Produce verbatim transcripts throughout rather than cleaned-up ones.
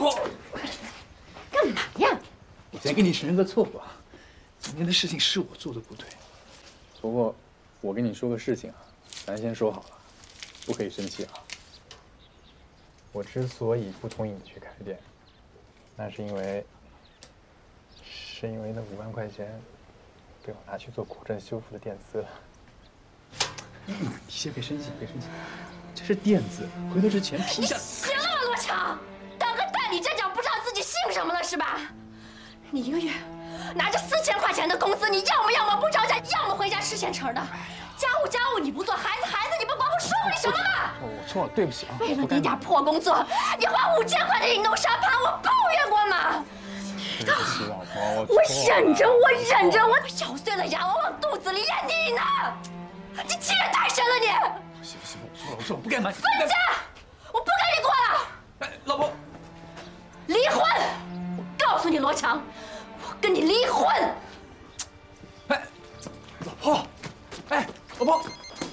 婆， 干嘛呀？ 我先跟你承认个错误啊，今天的事情是我做的不对。 不过，我跟你说个事情啊，咱先说好了，不可以生气啊。我之所以不同意你去开店，那是因为，是因为那五万块钱被我拿去做古镇修复的垫资了。 你先别生气，别生气，这是垫子，回头这钱批下。 行了吧，罗强，当个代理站长不知道自己姓什么了是吧？你一个月拿着四千块钱的工资，你要么要么不着家，要么回家吃现成的。家务家务你不做，孩子孩子你不管，我说过你什么了？ 我错了，对不起啊。 为了你点破工作，你花五千块的运动沙盘，我抱怨过吗？ 对不起，老婆， 我忍着，我忍着，我咬碎了牙，我往肚子里咽你呢。你欺人太甚了你！ 行行，我错了，我错了，不该瞒你。 分家，我不跟你过了。 哎，老婆， 离婚！我告诉你，罗强，我跟你离婚。 哎，老婆，哎，老婆，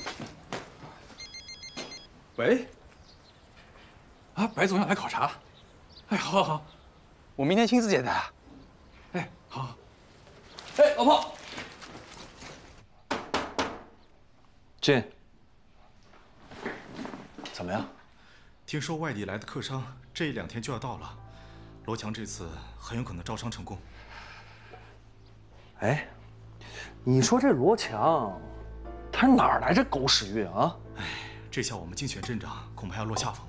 喂，啊，白总要来考察。哎，好，好，好，我明天亲自接待。哎，好。哎，老婆。 俊，怎么样？ 听说外地来的客商这一两天就要到了，罗强这次很有可能招商成功。 哎，你说这罗强，他哪儿来这狗屎运啊？ 哎，这下我们竞选镇长恐怕要落下风了。